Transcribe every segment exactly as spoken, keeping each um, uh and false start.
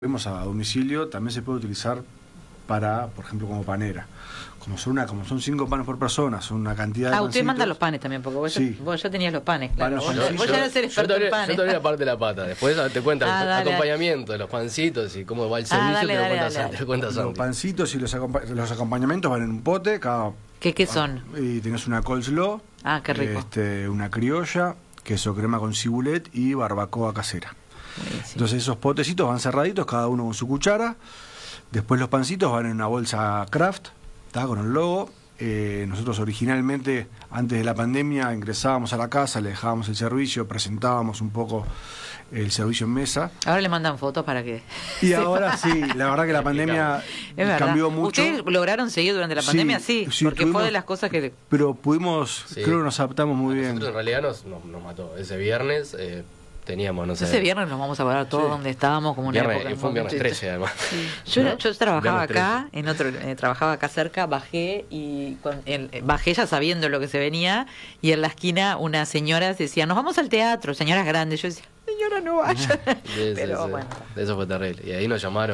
Vemos a domicilio, también se puede utilizar para, por ejemplo, como panera. Como son una, como son cinco panes por persona, son una cantidad de Ah, usted pancitos. manda los panes también, porque vos, Sí. ya, vos ya tenías los panes, claro. Panes, Vos, pancitos. vos ya eras el Yo experto todavía, en panes. yo todavía la parte de la pata. Después te cuentan Ah, el dale, acompañamiento de los pancitos y cómo va el Ah, servicio. dale, te, lo dale, cuenta dale, Santi, dale. te cuenta Los Santi. pancitos y los, acompa los acompañamientos van en un pote, cada... ¿Qué, qué son? Y tenés una coleslaw, Ah, qué rico. este, una criolla, queso crema con cibulet y barbacoa casera. Buenísimo. Entonces esos potecitos van cerraditos, cada uno con su cuchara. Después los pancitos van en una bolsa Kraft, ¿tá? Con el logo. Eh, nosotros originalmente, antes de la pandemia, ingresábamos a la casa, le dejábamos el servicio, presentábamos un poco el servicio en mesa. Ahora le mandan fotos para que... Y ahora sí, la verdad que la pandemia Es verdad. cambió mucho. ¿Ustedes lograron seguir durante la pandemia? Sí, Sí, sí, porque tuvimos- fue de las cosas que... Pero pudimos, Sí. creo que nos adaptamos muy bien. Nosotros en realidad nos, nos, nos mató. Ese viernes eh, teníamos, no sé. Ese viernes nos vamos a parar todos Sí. donde estábamos, como una viernes, época, y fue un viernes momento- trece además. Yo, era- ¿No? yo trabajaba Viernes acá, en otro, eh, trabajaba acá cerca, bajé y cuan- en- eh, bajé ya sabiendo lo que se venía, y en la esquina unas señoras decían, nos vamos al teatro, señoras grandes. Yo decía, señora, no vaya. Sí, sí, Pero sí. bueno, Eso fue terrible. Y ahí nos llamaron.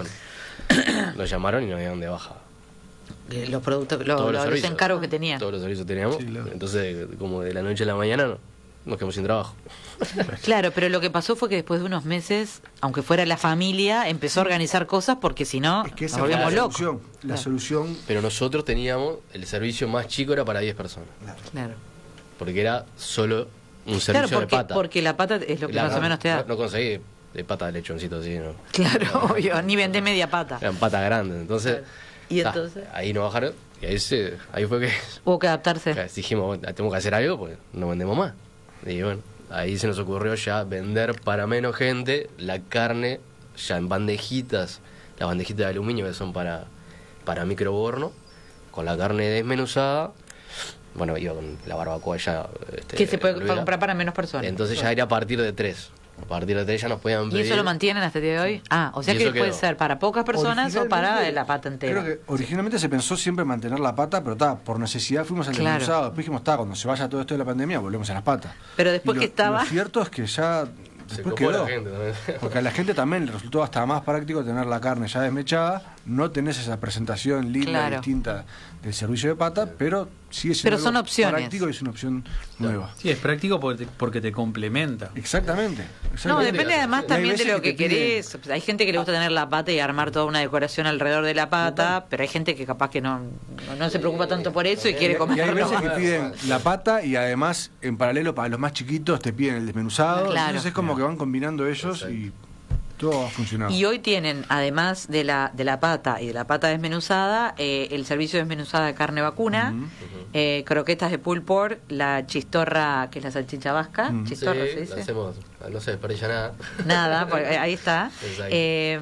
Nos llamaron y nos dieron de baja. eh, los productos, los, Todos los, los servicios. encargos que tenía. Todos los servicios teníamos. Sí, claro. Entonces, como de la noche a la mañana, no- nos quedamos sin trabajo. Claro, pero lo que pasó fue que después de unos meses, aunque fuera la familia, empezó a organizar cosas porque si no, Es que esa nos fue la volvíamos locos. solución. La Claro. solución, Pero nosotros teníamos, el servicio más chico era para diez personas. Claro, Porque era solo un servicio claro de porque, pata. porque la pata es lo que La- más o menos te da. No, no conseguí de pata de lechoncito así, ¿no? Claro, obvio, ni vendé media pata. Eran patas grandes. Entonces, Claro. Y ta, entonces ahí nos bajaron. Y ahí, se, ahí fue que hubo que adaptarse. que dijimos, bueno, tenemos que hacer algo, pues no vendemos más. Y bueno, ahí se nos ocurrió ya vender para menos gente la carne ya en bandejitas, las bandejitas de aluminio que son para, para microborno, con la carne desmenuzada. Bueno, iba con la barbacoa ya. Este, Que se puede hervida. comprar para menos personas. Entonces ya era a partir de tres. A partir de tres ya nos podían ¿Y pedir. eso lo mantienen hasta el día de hoy? Ah, o sea Y que eso puede quedó. ser para pocas personas o para originalmente, la pata entera. Creo que originalmente se pensó siempre mantener la pata, pero está, por necesidad fuimos al Claro. desmenuzado. Después dijimos, está, cuando se vaya todo esto de la pandemia, volvemos a las patas. Pero después Y lo, que estaba- Lo cierto es que ya Se después copó quedó. la gente también. Porque a la gente también le resultó hasta más práctico tener la carne ya desmechada, no tenés esa presentación linda Claro. distinta del servicio de pata, pero sigue siendo Pero son algo opciones. práctico y es una opción nueva. Sí, es práctico porque te, porque te complementa. Exactamente. No, exactamente. depende además Y hay también de veces lo que, te piden- querés. Hay gente que le gusta tener la pata y armar toda una decoración alrededor de la pata, pero hay gente que capaz que no, no, no se preocupa tanto por eso y quiere Y hay comerlo. veces que piden la pata y además en paralelo para los más chiquitos te piden el desmenuzado. Claro. Entonces es como que van combinando ellos y todo va funcionando. Y hoy tienen, además de la de la pata y de la pata desmenuzada, eh, el servicio desmenuzada de carne vacuna, Ujú. eh, croquetas de pulled pork, la chistorra, que es la salchicha vasca, Mm. chistorra Sí, se dice. lo hacemos, no se desperdicia nada. Nada, porque ahí está. Exacto. Eh,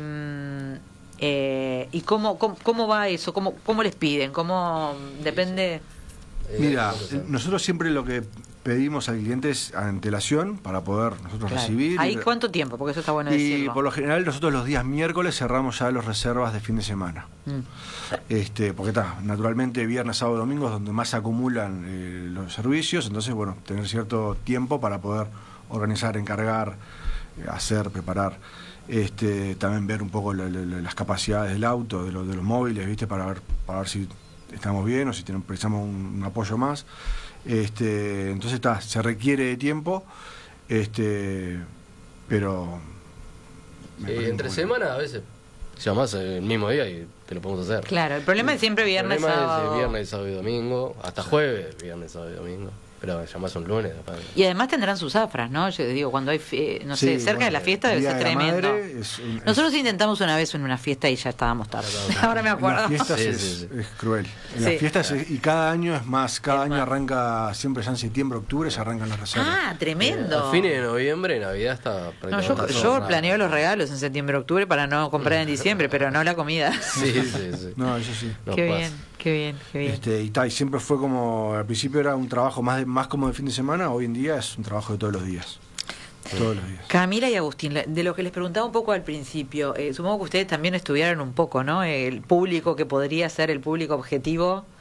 eh, ¿Y cómo, cómo, cómo va eso? ¿Cómo, ¿Cómo les piden? ¿Cómo depende? Eh, Mira, no sé. nosotros siempre lo que pedimos al cliente es antelación para poder nosotros Claro. recibir. ¿Ahí y- cuánto tiempo? Porque eso está bueno Y decirlo. por lo general nosotros los días miércoles cerramos ya las reservas de fin de semana. Mm. Este, porque está, naturalmente viernes, sábado, domingo es donde más se acumulan eh, los servicios, entonces bueno, tener cierto tiempo para poder organizar, encargar, eh, hacer, preparar, este, también ver un poco la- la- la- las capacidades del auto, de, los de los móviles, viste, para ver, para ver si estamos bien o si tenemos, precisamos un, un apoyo más. Este, entonces está, se requiere de tiempo, este, pero me Sí, parece entre muy- semana a veces llamás el mismo día y te lo podemos hacer. Claro, el problema es siempre viernes, El problema es sábado. de viernes, sábado y domingo, hasta jueves, viernes, sábado y domingo. Pero llamás un lunes. después. Y además tendrán sus zafras, ¿no? Yo digo, cuando hay, fie- no sé, Sí, cerca bueno, de la fiesta debe Día ser de la tremendo. Madre es un- es- Nosotros intentamos una vez en una fiesta y ya estábamos tarde. Ahora me En acuerdo. las fiestas Sí, es, sí, sí. es cruel. En Sí. las fiestas es- y cada año es más, cada Es año más. arranca, siempre ya en septiembre, octubre se arrancan las reservas. Ah, tremendo. A fines de noviembre, Navidad está No, prácticamente yo, todo yo cerrado. planeo los regalos en septiembre, octubre para no comprar en diciembre, pero no la comida. Sí, sí, sí. No, eso sí. No qué pasa. bien, qué bien, qué bien. Este, y, ta, y siempre fue como, al principio era un trabajo más de, más como de fin de semana, hoy en día es un trabajo de todos los días. Todos los días. Camila y Agustín, le- de lo que les preguntaba un poco al principio, eh, supongo que ustedes también estudiaron un poco, ¿no? El público que podría ser el público objetivo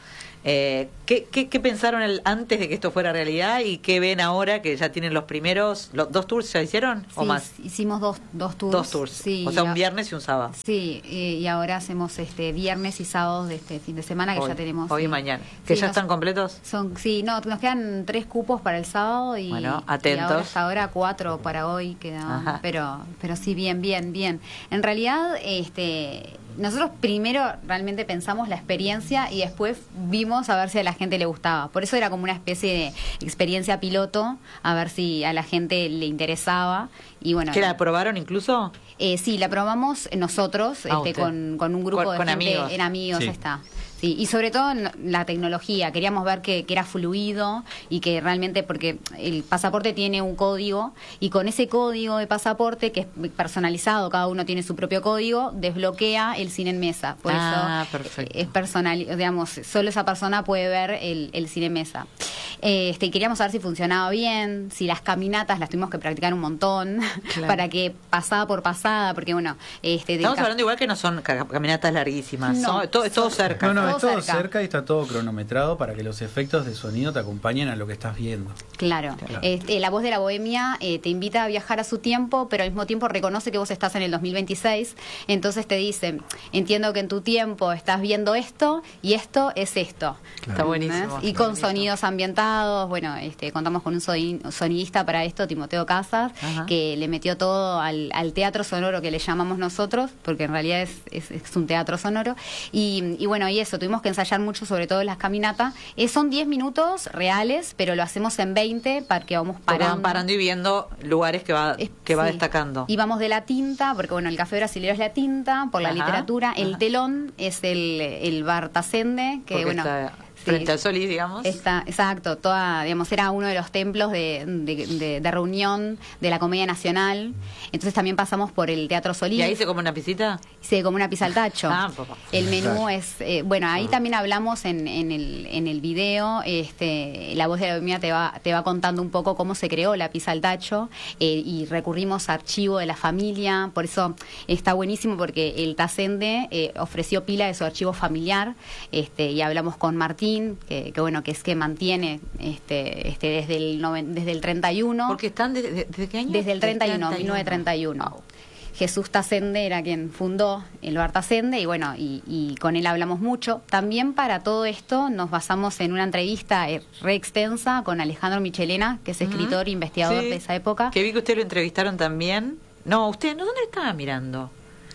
Eh, ¿qué, qué, ¿Qué pensaron el, antes de que esto fuera realidad y qué ven ahora que ya tienen los primeros, los dos tours ya hicieron o Sí, más? hicimos dos, dos tours. Dos tours, Sí, o sea, y un a- viernes y un sábado. Sí, y, y ahora hacemos este viernes y sábados de este fin de semana que hoy, ya tenemos. hoy y sí. mañana. ¿Que Sí, ya nos- están completos? Son, sí, no, nos quedan tres cupos para el sábado y, Bueno, y atentos. ahora hasta ahora cuatro para hoy quedaban, Ajá. pero pero sí, bien, bien, bien. En realidad, este, nosotros primero realmente pensamos la experiencia y después vimos a ver si a la gente le gustaba. Por eso era como una especie de experiencia piloto, a ver si a la gente le interesaba. Y bueno, ¿Que la aprobaron incluso? eh, sí, la probamos nosotros Ah, este, usted. con, con un grupo Con- de con gente, amigos. en amigos Sí. está. Sí, y sobre todo en la tecnología, queríamos ver que, que era fluido y que realmente, porque el pasaporte tiene un código y con ese código de pasaporte, que es personalizado, cada uno tiene su propio código, desbloquea el cine en mesa. Por Ah, eso perfecto. es personal, digamos, solo esa persona puede ver el, el cine en mesa. Este, queríamos saber si funcionaba bien, si las caminatas las tuvimos que practicar un montón, Claro. para que pasada por pasada, porque bueno, este, del Estamos ca- hablando igual que no son ca- caminatas larguísimas, No, son- todo, es todo son- cerca. No, no, Todo es todo cerca. cerca. y está todo cronometrado para que los efectos de sonido te acompañen a lo que estás viendo. Claro. Claro. Este, la voz de la bohemia eh, te invita a viajar a su tiempo, pero al mismo tiempo reconoce que vos estás en el dos mil veintiséis. Entonces te dice, entiendo que en tu tiempo estás viendo esto y esto es esto. Está buenísimo. ¿Entendés? Y con sonidos ambientados. Bueno, este, contamos con un soni- sonidista para esto, Timoteo Casas, Ajá. que le metió todo al, al teatro sonoro que le llamamos nosotros, porque en realidad es, es, es un teatro sonoro. Y, y bueno, y eso, tuvimos que ensayar mucho, sobre todo en las caminatas. Eh, son diez minutos reales, pero lo hacemos en veinte para que vamos Porque parando. van parando y viendo lugares que va, Es- que va sí. destacando. Y vamos de la tinta, porque bueno, el café brasilero es la tinta, por la Ajá, literatura. El ajá. telón es el, el bar Tasende, que Porque bueno. está sí. frente al Solís, digamos. Está, exacto, toda, digamos, era uno de los templos de, de, de- de reunión de la Comedia Nacional. Entonces también pasamos por el Teatro Solís. ¿Y ahí se come una pisita? se come una pizza al tacho. Ah, papá. El menú Claro. es, eh, bueno, ahí también hablamos en, en el, en el video, este, la voz de la bohemia te va, te va contando un poco cómo se creó la pizza al tacho eh, y recurrimos a archivo de la familia, por eso está buenísimo porque el Tasende eh, ofreció pila de su archivo familiar este, y hablamos con Martín, que, que bueno, que es que mantiene este, este desde el noven- desde el treinta y uno. Porque están desde, desde, ¿desde qué año? Desde el treinta y uno, Desde el mil novecientos treinta y uno. Wow. Jesús Tasende era quien fundó el bar Tasende y bueno, y, y con él hablamos mucho. También para todo esto nos basamos en una entrevista eh, re extensa con Alejandro Michelena, que es escritor e investigador Sí. de esa época. Que vi que usted lo entrevistaron también. No, usted, ¿no? ¿Dónde estaba mirando?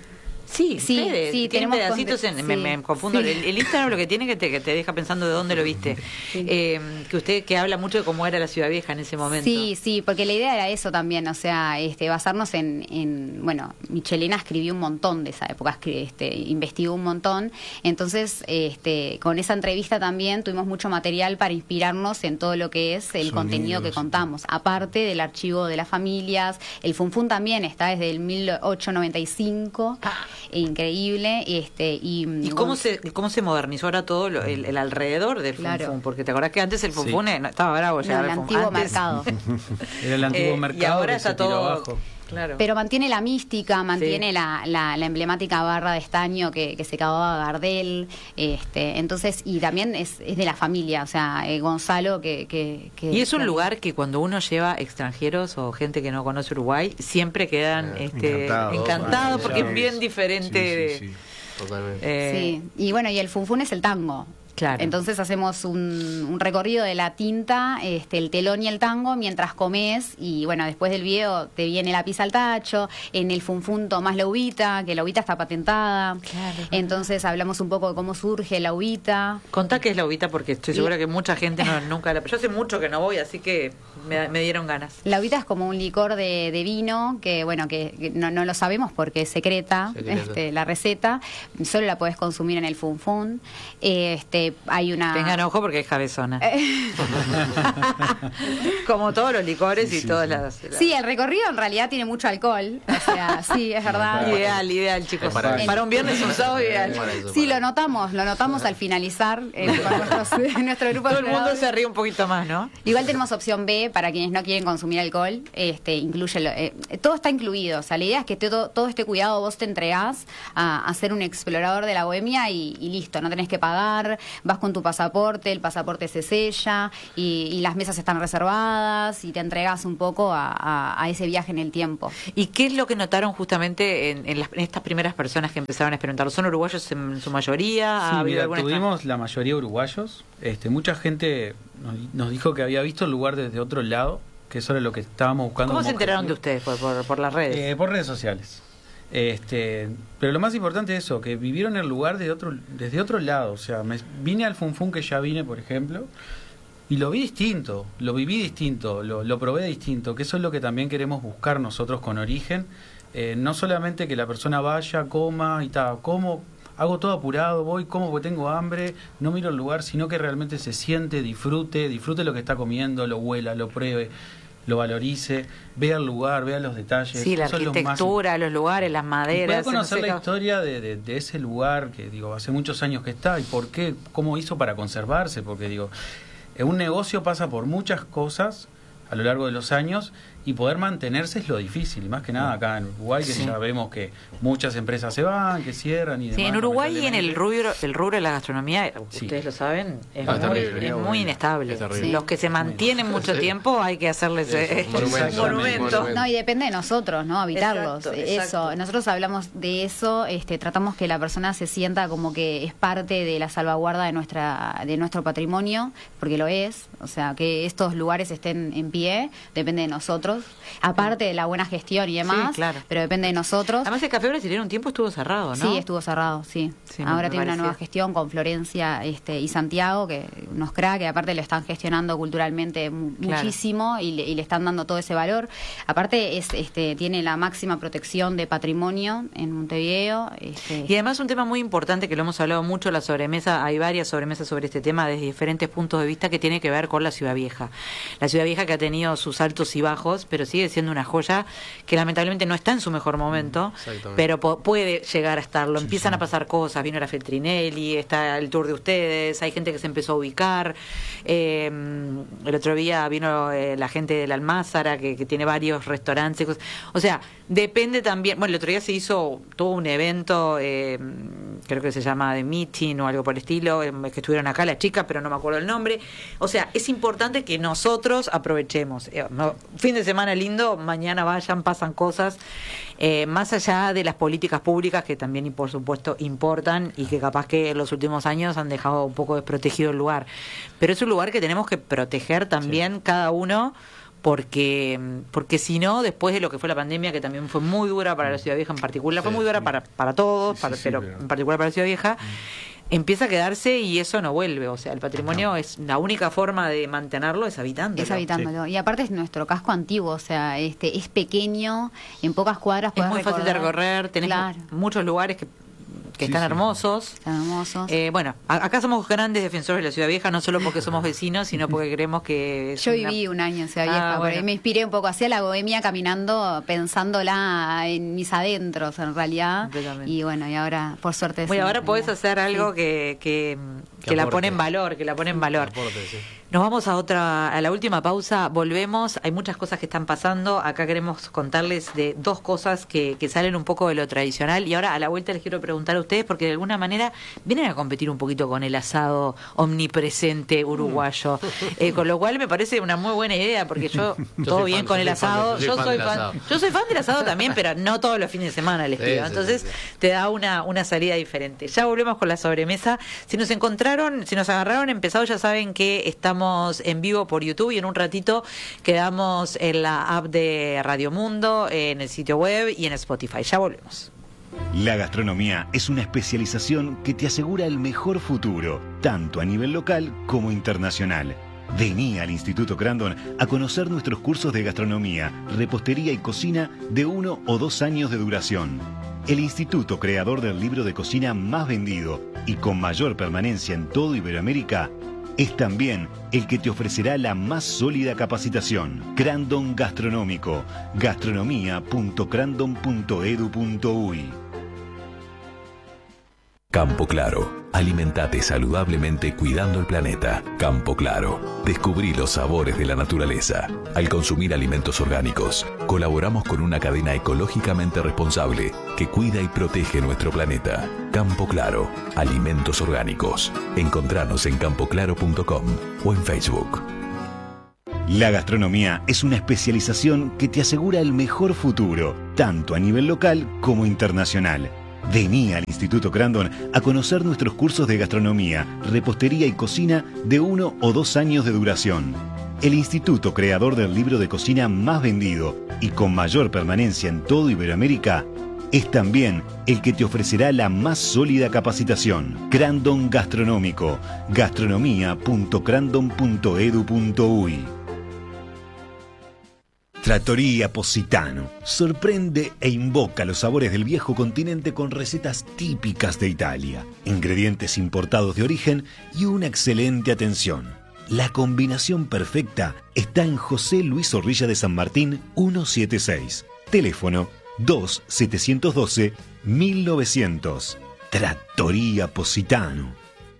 Sí, Sí, ustedes. sí, Tienen tenemos pedacitos con- en, me, sí, me confundo. sí. El, el Instagram lo que tiene que te, que te deja pensando de dónde lo viste. Sí. Eh, que usted que habla mucho de cómo era la Ciudad Vieja en ese momento. Sí, sí, porque la idea era eso también, o sea, este, basarnos en, en bueno, Michelena escribió un montón de esa época, escri- este, investigó un montón, entonces, este, con esa entrevista también tuvimos mucho material para inspirarnos en todo lo que es el Sonidos, contenido que contamos, aparte del archivo de las familias, el Funfun también está desde el mil ochocientos noventa y cinco, e increíble, este, y, ¿Y cómo se cómo se modernizó ahora todo lo- el, el alrededor del Claro. Funfun? Porque te acordás que antes el Sí. Funfun eh, no, estaba bravo no, llegar el al Funfun. antiguo Antes- mercado. Era el antiguo Eh, mercado y ahora que está se tiró todo abajo. Claro. Pero mantiene la mística, mantiene Sí. la, la, la emblemática barra de estaño que, que se cavaba Gardel, este, entonces, y también es, es de la familia, o sea, eh, Gonzalo que, que, que- Y es un que- lugar que cuando uno lleva extranjeros o gente que no conoce Uruguay, siempre quedan Ah, este, encantados. encantados porque es Sí, bien sí, diferente. sí, sí. Totalmente. eh, Sí, y bueno, y el funfun es el tango. Claro. Entonces hacemos un, un recorrido de la tinta, este, el telón y el tango mientras comes y bueno, después del video te viene la pizza al tacho, en el funfun tomás la uvita, que la uvita está patentada. Claro. Entonces hablamos un poco de cómo surge la uvita. Contá qué es la uvita porque estoy Y- segura que mucha gente no, nunca la... Yo hace mucho que no voy, así que me, me dieron ganas. La uvita es como un licor de, de vino que, bueno, que, que no, no lo sabemos porque es secreta, Secreta. este, la receta. Solo la podés consumir en el funfun. Este, hay una... Tengan ojo porque es cabezona. Como todos los licores Sí, y sí, todas sí. las... las- Sí, el recorrido en realidad tiene mucho alcohol. O sea, sí, es verdad. Ideal, ideal, chicos. Es para Para, eso. un viernes, un sábado, ideal. Para eso, Sí, para lo notamos, lo notamos al finalizar eh, con nuestros- nuestro grupo de Todo el mundo exploradores. se ríe un poquito más, ¿no? Igual tenemos opción B para quienes no quieren consumir alcohol, este, incluye lo- eh, todo está incluido, o sea, la idea es que todo, todo este cuidado vos te entregás a, a ser un explorador de la bohemia y, y listo, no tenés que pagar, vas con tu pasaporte, el pasaporte se sella y, y las mesas están reservadas y te entregas un poco a, a, a ese viaje en el tiempo. ¿Y qué es lo que notaron justamente en, en, las, en estas primeras personas que empezaron a experimentarlo? ¿Son uruguayos en su mayoría? ¿Ha Sí, habido mira, alguna tuvimos la mayoría uruguayos. Este, mucha gente nos, nos dijo que había visto el lugar desde otro lado, que eso era lo que estábamos buscando. ¿Cómo se como enteraron de objetivo. ustedes? ¿Por, por, por las redes? Eh, por redes sociales. Este, pero lo más importante es eso, que vivieron el lugar de otro, desde otro lado. O sea, me, vine al Funfun que ya vine, por ejemplo, y lo vi distinto, lo viví distinto, lo, lo probé distinto, que eso es lo que también queremos buscar nosotros con Origen. Eh, no solamente que la persona vaya, coma y tal, como hago todo apurado, voy, como porque tengo hambre, no miro el lugar, sino que realmente se siente, disfrute, disfrute lo que está comiendo, lo huela, lo pruebe, lo valorice, vea el lugar, vea los detalles. Sí, la Eso es lo más arquitectura, los lugares, las y maderas. pueda conocer no sé la qué- historia de, de, de ese lugar que, digo, hace muchos años que está y por qué, cómo hizo para conservarse, porque, digo, eh, un negocio pasa por muchas cosas a lo largo de los años y poder mantenerse es lo difícil, y más que nada acá en Uruguay, que Sí. ya vemos que muchas empresas se van, que cierran y demás. Sí, en Uruguay y en el lamentablemente. rubro, el rubro de la gastronomía, Sí. ustedes lo saben, es, Ah, muy, terrible. es muy inestable. Es terrible. Los que se mantienen mucho Sí. tiempo hay que hacerles eh, Eso, monumento. un monumento. Monumento. No, y depende de nosotros, ¿no? Habitarlos. Exacto, Eso. exacto. Nosotros hablamos de eso, este, tratamos que la persona se sienta como que es parte de la salvaguarda de nuestra, de nuestro patrimonio, porque lo es. O sea, que estos lugares estén en pie, depende de nosotros. Aparte de la buena gestión y demás, Sí, claro. pero depende de nosotros. Además, el Café Brasileño un tiempo estuvo cerrado, ¿no? Sí, estuvo cerrado, sí. Sí, me- Ahora me tiene una parecía. nueva gestión con Florencia este, y Santiago, que nos crea que aparte le están gestionando culturalmente mu- Claro. muchísimo y le, y le están dando todo ese valor. Aparte es este tiene la máxima protección de patrimonio en Montevideo. Este, Y además un tema muy importante que lo hemos hablado mucho, la sobremesa, hay varias sobremesas sobre este tema desde diferentes puntos de vista que tiene que ver con la Ciudad Vieja. La Ciudad Vieja que ha tenido sus altos y bajos, pero sigue siendo una joya que lamentablemente no está en su mejor momento, Exactamente. pero po- puede llegar a estarlo. Empiezan a pasar cosas, vino la Feltrinelli, está el tour de ustedes, hay gente que se empezó a ubicar. Eh, el otro día vino eh, la gente de la Almázara que, que tiene varios restaurantes. Cosas. O sea, depende también. Bueno, el otro día se hizo todo un evento, eh, creo que se llama The Meeting o algo por el estilo, eh, que estuvieron acá las chicas, pero no me acuerdo el nombre. O sea, es importante que nosotros aprovechemos. Eh, no, fin de semana lindo, mañana vayan, pasan cosas. Eh, más allá de las políticas públicas que también, y por supuesto, importan y que capaz que en los últimos años han dejado un poco desprotegido el lugar. Pero es un lugar que tenemos que proteger también cada uno, porque porque si no, después de lo que fue la pandemia, que también fue muy dura para la Ciudad Vieja en particular, fue Sí, muy dura sí. para, para todos, Sí, para- sí, pero sí, pero- en particular para la Ciudad Vieja, empieza a quedarse y eso no vuelve. O sea, el patrimonio es la única forma de mantenerlo es habitándolo. es habitándolo. Y aparte es nuestro casco antiguo, o sea, este es pequeño, en pocas cuadras Es podés muy fácil de recorrer, tenés Claro. muchos lugares que, que Sí, están sí. hermosos. Están hermosos. Eh, bueno, a- acá somos grandes defensores de la Ciudad Vieja, no solo porque somos vecinos, sino porque creemos que es Yo una- viví un año en Ciudad Ah, Vieja, por ahí bueno. me inspiré un poco, hacía la bohemia caminando, pensándola en mis adentros en realidad. Completamente. Y bueno, y ahora, por suerte... Bueno, sí, ahora podés ya. hacer algo Sí. que, que, Que que la aporte. pone en valor, que la pone en valor. Aporte, sí. Nos vamos a otra, a la última pausa, volvemos, hay muchas cosas que están pasando, acá queremos contarles de dos cosas que, que salen un poco de lo tradicional y ahora a la vuelta les quiero preguntar a ustedes porque de alguna manera vienen a competir un poquito con el asado omnipresente uruguayo, eh, con lo cual me parece una muy buena idea porque yo, Yo todo soy bien fan, con yo el soy fan asado, del- yo yo soy fan soy del fan, asado. yo soy fan del asado también, pero no todos los fines de semana les Sí, pido, sí, entonces sí, sí. te da una, una salida diferente. Ya volvemos con la sobremesa. Si nos encontraron, si nos agarraron empezado, ya saben que estamos en vivo por YouTube y en un ratito quedamos en la app de Radio Mundo, en el sitio web y en Spotify. Ya volvemos. La gastronomía es una especialización que te asegura el mejor futuro, tanto a nivel local como internacional. Vení al Instituto Crandon a conocer nuestros cursos de gastronomía, repostería y cocina de uno o dos años de duración. El instituto creador del libro de cocina más vendido y con mayor permanencia en todo Iberoamérica es también el que te ofrecerá la más sólida capacitación. Crandon Gastronómico, gastronomía punto crandon punto edu punto uy. Campo Claro. Alimentate saludablemente cuidando el planeta. Campo Claro. Descubrí los sabores de la naturaleza. Al consumir alimentos orgánicos, colaboramos con una cadena ecológicamente responsable que cuida y protege nuestro planeta. Campo Claro. Alimentos orgánicos. Encontranos en campo claro punto com o en Facebook. La gastronomía es una especialización que te asegura el mejor futuro, tanto a nivel local como internacional. Vení al Instituto Crandon a conocer nuestros cursos de gastronomía, repostería y cocina de uno o dos años de duración. El instituto creador del libro de cocina más vendido y con mayor permanencia en todo Iberoamérica es también el que te ofrecerá la más sólida capacitación. Crandon Gastronómico, gastronomía punto crandon punto edu punto uy. Trattoria Positano sorprende e invoca los sabores del viejo continente con recetas típicas de Italia, ingredientes importados de origen y una excelente atención. La combinación perfecta está en José Luis Zorrilla de San Martín ciento setenta y seis. Teléfono dos siete uno dos mil novecientos. Trattoria Positano.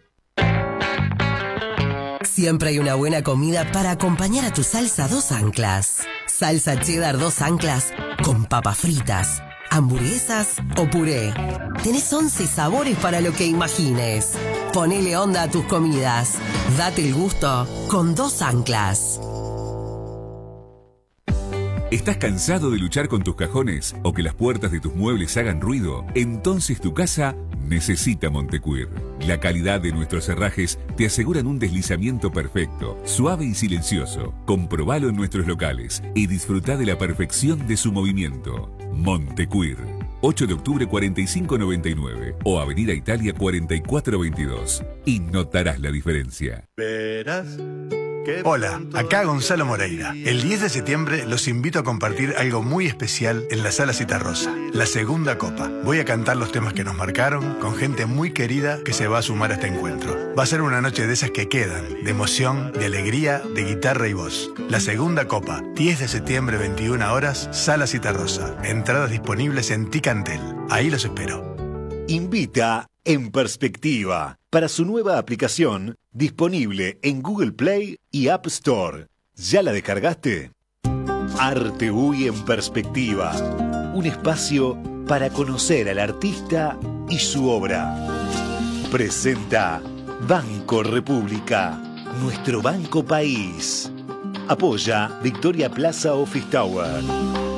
Siempre hay una buena comida para acompañar a tu salsa dos anclas. Salsa cheddar dos anclas con papas fritas, hamburguesas o puré. Tenés once sabores para lo que imagines. Ponele onda a tus comidas. Date el gusto con dos anclas. ¿Estás cansado de luchar con tus cajones o que las puertas de tus muebles hagan ruido? Entonces tu casa necesita Montecuir. La calidad de nuestros herrajes te aseguran un deslizamiento perfecto, suave y silencioso. Comprobalo en nuestros locales y disfruta de la perfección de su movimiento. Montecuir. ocho de octubre cuarenta y cinco noventa y nueve o Avenida Italia cuarenta y cuatro veintidós. Y notarás la diferencia. Verás. Hola, acá Gonzalo Moreira. El diez de septiembre los invito a compartir algo muy especial en la Sala Citarrosa, la segunda copa. Voy a cantar los temas que nos marcaron con gente muy querida que se va a sumar a este encuentro. Va a ser una noche de esas que quedan, de emoción, de alegría, de guitarra y voz. La segunda copa, diez de septiembre, veintiuna horas, Sala Citarrosa. Entradas disponibles en Ticantel. Ahí los espero. Invita En Perspectiva para su nueva aplicación disponible en Google Play y App Store. ¿Ya la descargaste? Arte U Y en Perspectiva. Un espacio para conocer al artista y su obra. Presenta Banco República, nuestro banco país. Apoya Victoria Plaza Office Tower.